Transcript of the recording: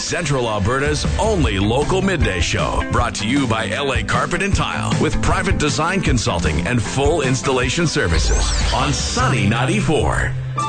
Central Alberta's only local midday show. Brought to you by LA Carpet and Tile with private design consulting and full installation services on Sunny 94.